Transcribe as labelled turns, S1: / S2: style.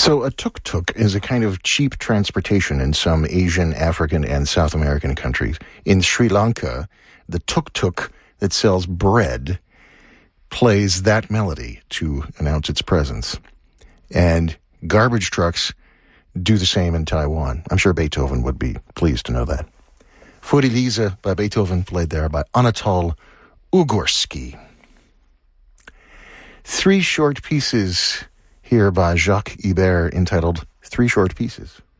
S1: So a tuk-tuk is a kind of cheap transportation in some Asian, African, and South American countries. In Sri Lanka, the tuk-tuk that sells bread plays that melody to announce its presence. And garbage trucks do the same in Taiwan. I'm sure Beethoven would be pleased to know that. Für Elise by Beethoven, played there by Anatol Ugorski. 3 short pieces here by Jacques Ibert entitled 3 Short Pieces.